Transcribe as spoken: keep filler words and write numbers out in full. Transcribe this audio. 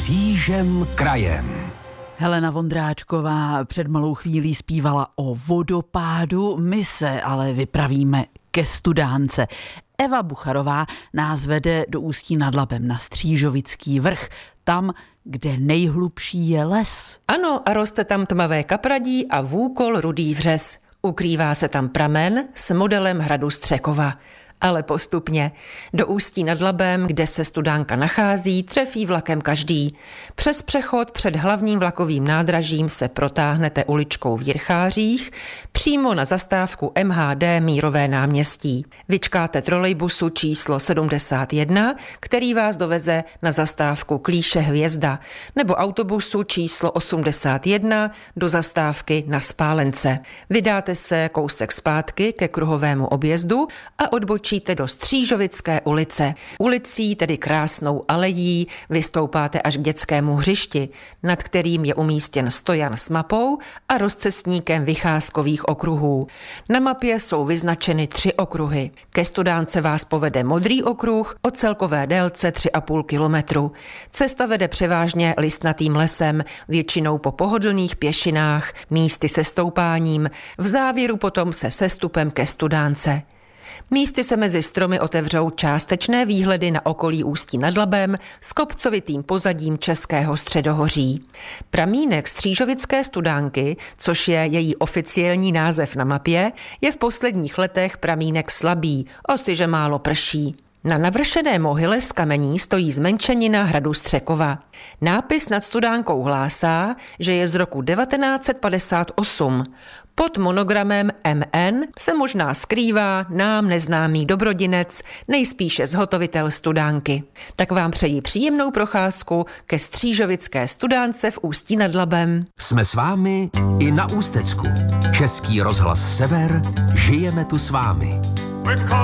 Křížem krajem. Helena Vondráčková před malou chvílí zpívala o vodopádu, my se ale vypravíme ke Studánce. Eva Bucharová nás vede do Ústí nad Labem na Střížovický vrch, tam, kde nejhlubší je les. Ano, a roste tam tmavé kapradí a vůkol rudý vřes. Ukrývá se tam pramen s modelem hradu Střekova. Ale postupně. Do Ústí nad Labem, kde se Studánka nachází, trefí vlakem každý. Přes přechod před hlavním vlakovým nádražím se protáhnete uličkou v Jirchářích, přímo na zastávku M H D Mírové náměstí. Vyčkáte trolejbusu číslo sedmdesát jedna, který vás doveze na zastávku Klíše Hvězda, nebo autobusu číslo osmdesát jedna do zastávky na Spálence. Vydáte se kousek zpátky ke kruhovému objezdu a odbočíte do Střížovické ulice. Ulicí, tedy krásnou alejí, vystoupáte až k dětskému hřišti, nad kterým je umístěn stojan s mapou a rozcestníkem vycházkových okruhů. Na mapě jsou vyznačeny tři okruhy. Ke Studánce vás povede modrý okruh o celkové délce tři a půl kilometru. Cesta vede převážně listnatým lesem, většinou po pohodlných pěšinách, místy se stoupáním, v závěru potom se sestupem ke Studánce. Místy se mezi stromy otevřou částečné výhledy na okolí Ústí nad Labem s kopcovitým pozadím Českého středohoří. Pramínek Střížovické Studánky, což je její oficiální název na mapě, je v posledních letech pramínek slabý, osiže málo prší. Na navršené mohyle z kamení stojí zmenšenina hradu Střekova. Nápis nad Studánkou hlásá, že je z roku devatenáct set padesát osm. Pod monogramem M N se možná skrývá nám neznámý dobrodinec, nejspíše zhotovitel Studánky. Tak vám přeji příjemnou procházku ke Střížovické Studánce v Ústí nad Labem. Jsme s vámi i na Ústecku. Český rozhlas Sever, žijeme tu s vámi.